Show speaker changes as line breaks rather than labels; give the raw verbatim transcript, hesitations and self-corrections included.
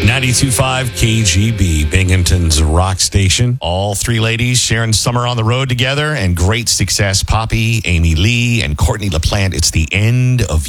ninety-two point five K G B, Binghamton's rock station. All three ladies sharing summer on the road together and great success. Poppy, Amy Lee, and Courtney LaPlante. It's the end of